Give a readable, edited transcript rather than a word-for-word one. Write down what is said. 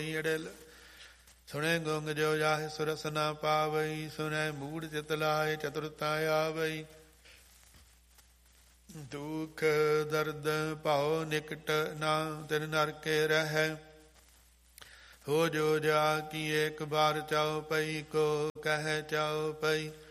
ਅੜਿਲ। ਸੁਣੇ ਗੁੰਗ ਜੋ ਜਾਹਿ ਸੁਰਸ ਨਾ ਪਾਵਈ, ਸੁਣੈ ਮੂੜ ਚਿਤ ਲਾਏ ਚਤੁਰਤਾ ਆਵਈ। ਦੁਖ ਦਰਦ ਭਾਉ ਨਿਕਟ ਨਾ ਤਿਨ ਨਰਕੇ ਰਹੈ, ਹੋ ਜੋ ਜਾ ਕੀ ਏਕ ਬਾਰ ਚਾਉ ਪਈ, ਕੋ ਕਹਿ ਚਾਉ ਪਈ।